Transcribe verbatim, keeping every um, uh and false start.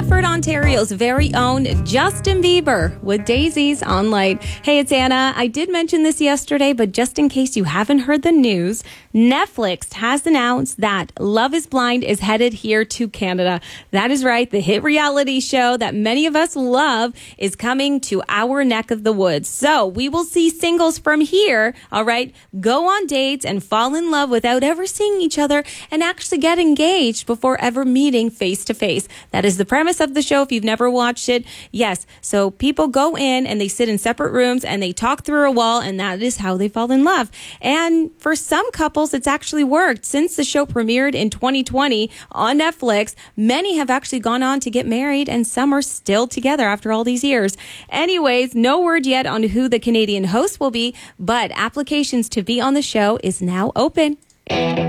Stratford, Ontario's very own Justin Bieber with Daisies on Light. Hey, it's Anna. I did mention this yesterday, but just in case you haven't heard the news, Netflix has announced that Love is Blind is headed here to Canada. That is right. The hit reality show that many of us love is coming to our neck of the woods. So we will see singles from here, all right, go on dates and fall in love without ever seeing each other and actually get engaged before ever meeting face to face. That is the premise of the show if you've never watched it. Yes, so people go in and they sit in separate rooms and they talk through a wall, and that is how they fall in love. And for some couples, it's actually worked. Since the show premiered in twenty twenty on Netflix, many have actually gone on to get married, and some are still together after all these years. Anyways, no word yet on who the Canadian host will be, but applications to be on the show is now open.